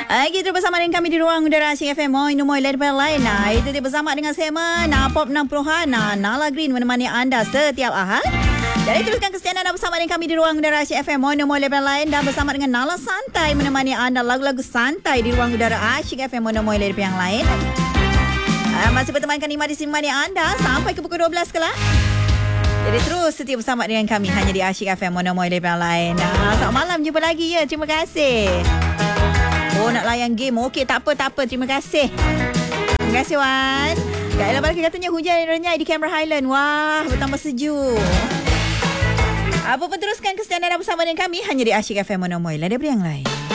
Kita bersama dengan kami di ruang udara Asyik FM Moy daripada lain. Itu dia bersama dengan segmen Pop 60-an. Nala Green menemani anda setiap Ahad. Jadi teruskan kesetiaan anda bersama dengan kami di ruang udara Asyik FM Moy daripada lain. Dan bersama dengan Nala Santai menemani anda lagu-lagu santai di ruang udara Asyik FM Moy daripada yang lain. Masih bertemankan Ima di sini anda sampai ke pukul 12 kelak. Jadi terus setia bersama dengan kami hanya di Asyik FM Moy daripada yang lain. Selamat malam, jumpa lagi ya. Terima kasih. Oh, nak layan game. Okey, tak apa. Terima kasih. Terima kasih, Wan. Kak Ella Balaki katanya hujan renyai di Canberra Highland. Wah, bertambah sejuk. Apa pun teruskan kesetiaan anda bersama dengan kami hanya di Asyik FM Moy daripada yang lain.